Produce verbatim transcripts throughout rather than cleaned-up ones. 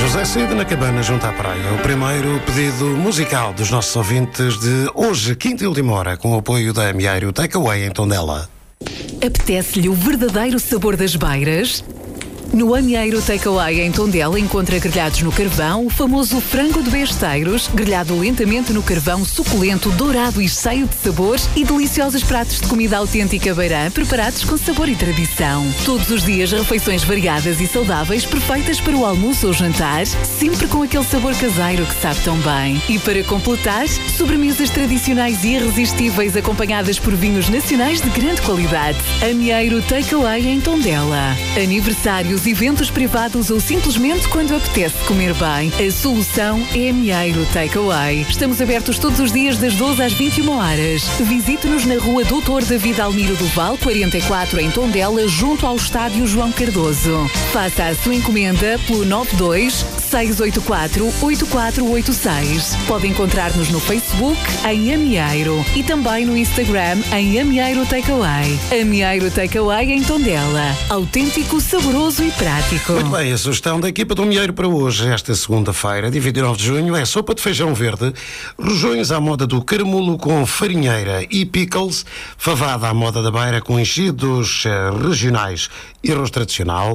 José Cid na cabana junto à praia. O primeiro pedido musical dos nossos ouvintes de hoje, quinta e última hora, com o apoio da Amieiro Takeaway em Tondela. Apetece-lhe o verdadeiro sabor das beiras? No Amieiro Takeaway em Tondela encontra grelhados no carvão, o famoso frango de besteiros, grelhado lentamente no carvão, suculento, dourado e cheio de sabores, e deliciosos pratos de comida autêntica beirã, preparados com sabor e tradição. Todos os dias refeições variadas e saudáveis, perfeitas para o almoço ou jantar, sempre com aquele sabor caseiro que sabe tão bem. E para completar, sobremesas tradicionais e irresistíveis acompanhadas por vinhos nacionais de grande qualidade. Amieiro Takeaway em Tondela. Aniversários, eventos privados ou simplesmente quando apetece comer bem, a solução é Amieiro Takeaway. Estamos abertos todos os dias das doze às vinte e uma horas. Visite-nos na rua doutor David Almiro do Val, quarenta e quatro, em Tondela, junto ao estádio João Cardoso. Faça a sua encomenda pelo nove dois seis oito quatro oito quatro oito seis. Pode encontrar-nos no Facebook em Amieiro e também no Instagram em Amieiro Takeaway. Amieiro Takeaway em Tondela. Autêntico, saboroso e prático. Muito bem, a sugestão da equipa do Amieiro para hoje, esta segunda-feira, dia vinte e nove de junho, é sopa de feijão verde, rojões à moda do caramulo com farinheira e pickles, favada à moda da beira com enchidos uh, regionais e arroz tradicional,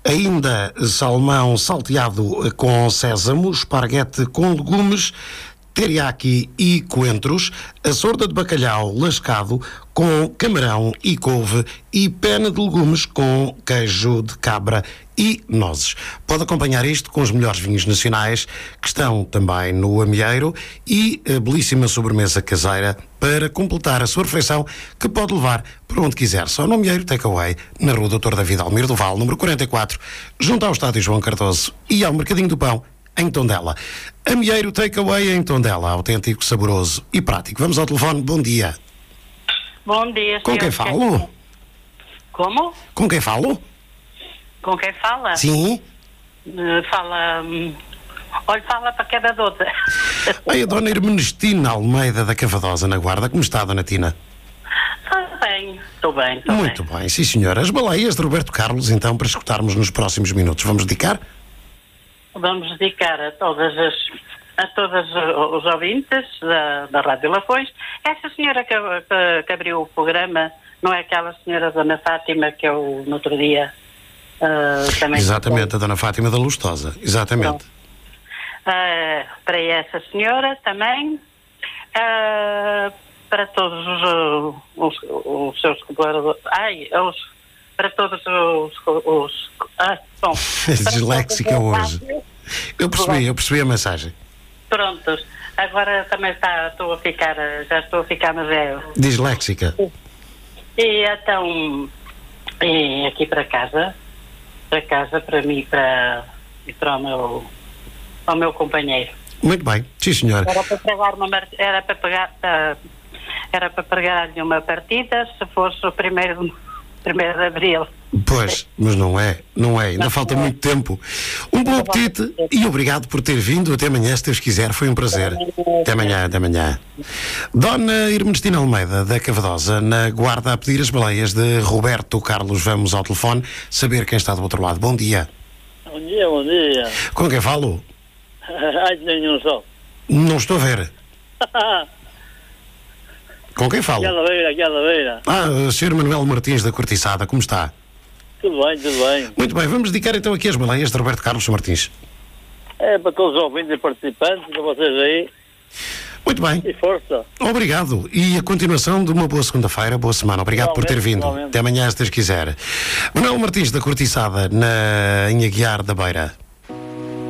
ainda salmão salteado com sésamo, esparguete com legumes, teriyaki e coentros, a sorda de bacalhau lascado com camarão e couve e pena de legumes com queijo de cabra e nozes. Pode acompanhar isto com os melhores vinhos nacionais que estão também no Amieiro e a belíssima sobremesa caseira para completar a sua refeição, que pode levar para onde quiser. Só no Amieiro Takeaway, na rua doutor David Almiro do Val, número quarenta e quatro, junto ao estádio João Cardoso e ao Mercadinho do Pão, em Tondela. Amieiro Takeaway em Tondela, autêntico, saboroso e prático. Vamos ao telefone, bom dia. Bom dia, Com quem falo? Como? Com quem falo? Com quem fala? Sim. Uh, fala... Hum, olha, fala para cada dota. Oi, a dona Hermenestina Almeida da Cavadosa, na Guarda. Como está, dona Tina? Estou bem, estou bem, estou bem. Muito bem, sim senhora. As baleias de Roberto Carlos, então, para escutarmos nos próximos minutos. Vamos dedicar? Vamos dedicar a todas as... a todos os ouvintes da, da Rádio Lafões. Essa senhora que, que, que abriu o programa, não é aquela senhora Dona Fátima que eu no outro dia uh, também... Exatamente, a Dona Fátima da Lustosa, exatamente. Uh, para essa senhora também, uh, para todos os, os, os seus colaboradores, ai, os, para todos os... os ah, bom, Disléxica hoje. Eu percebi, eu percebi a mensagem. Prontos, agora também está, estou a ficar, já estou a ficar, mas é... Disléxica. E então, e aqui para casa, para casa, para mim para, e para o meu, ao meu companheiro. Muito bem, sim senhor. Era para pegar uma, era para pegar, era para pegar-lhe uma partida, se fosse o primeiro, primeiro de abril. Pois, mas não é, não é, ainda falta muito tempo. Um bom apetite e obrigado por ter vindo. Até amanhã, se Deus quiser, foi um prazer. Até amanhã, até amanhã. Dona Hermenestina Almeida da Cavadosa, na Guarda, a pedir as baleias de Roberto Carlos. Vamos ao telefone saber quem está do outro lado. Bom dia. Bom dia, bom dia. Com quem falo? Ai, nenhum só. Não estou a ver. Com quem falo? Aquela beira, aquela beira. Ah, o senhor Manuel Martins da Cortiçada, como está? Tudo bem, tudo bem. Muito bem, vamos dedicar então aqui as baleias de Roberto Carlos Martins. É para todos os ouvintes e participantes, para vocês aí. Muito bem. E força. Obrigado. E a continuação de uma boa segunda-feira, boa semana. Obrigado por ter vindo. Igualmente. Até amanhã, se Deus quiser. Manuel Martins da Cortiçada, na em Aguiar da Beira.